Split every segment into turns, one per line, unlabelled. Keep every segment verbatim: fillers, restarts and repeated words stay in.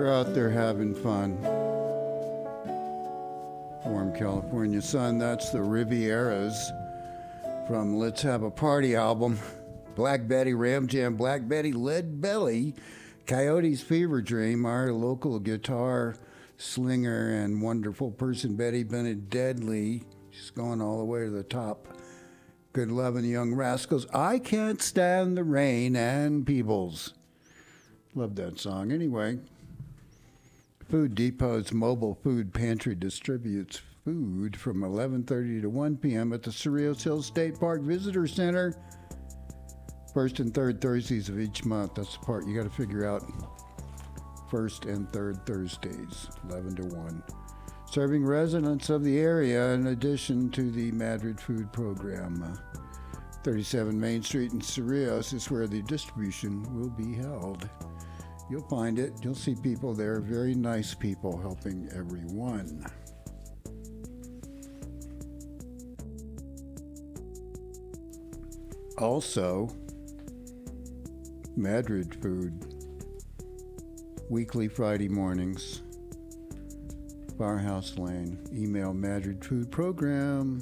They're out there having fun. Warm California sun, that's the Rivieras from Let's Have a Party album. Black Betty, Ram Jam, Black Betty, Lead Belly, Coyote's Fever Dream, our local guitar slinger and wonderful person, Betty Bennett Deadly. She's going all the way to the top. Good Lovin' Young Rascals, I Can't Stand the Rain, and Peebles. Love that song. Anyway, Food Depot's mobile food pantry distributes food from eleven thirty to one p.m. at the Cerritos Hills State Park Visitor Center. First and third Thursdays of each month. That's the part you got to figure out. First and third Thursdays, eleven to one. Serving residents of the area in addition to the Madrid Food Program. Uh, thirty-seven Main Street in Cerritos is where the distribution will be held. You'll find it. You'll see people there, very nice people helping everyone. Also, Madrid Food, weekly Friday mornings, Firehouse Lane. Email Madrid Food Program,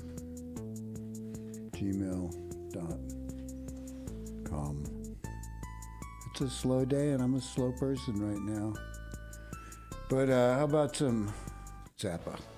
gmail dot com. It's a slow day, and I'm a slow person right now. But uh, how about some Zappa?